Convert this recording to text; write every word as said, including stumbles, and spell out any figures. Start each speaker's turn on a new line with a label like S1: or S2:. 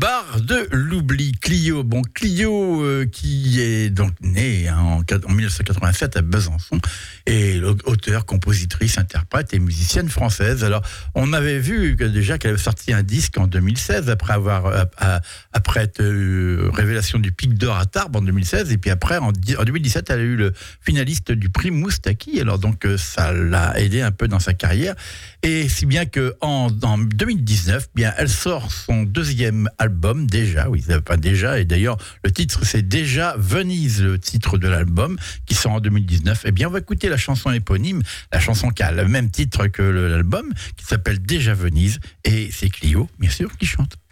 S1: barre de l'oubli. Clio, bon Clio euh, qui est donc née hein, en, en dix-neuf cent quatre-vingt-sept à Besançon, et auteure, compositrice, interprète et musicienne française. Alors on avait vu que déjà qu'elle avait sorti un disque en deux mille seize après avoir euh, à, après euh, révélation du Pic d'Or à Tarbes en deux mille seize, et puis après en, en deux mille dix-sept elle a eu le finaliste du prix Moustaki. Alors donc euh, ça l'a aidé un peu dans sa carrière, et si bien que en, en deux mille dix-neuf, bien elle sort son deuxième album déjà, oui, pas déjà, et d'ailleurs le titre c'est Déjà Venise, le titre de l'album qui sort en deux mille dix-neuf. Eh bien on va écouter la chanson éponyme, la chanson qui a le même titre que l'album, qui s'appelle Déjà Venise, et c'est Clio bien sûr qui chante.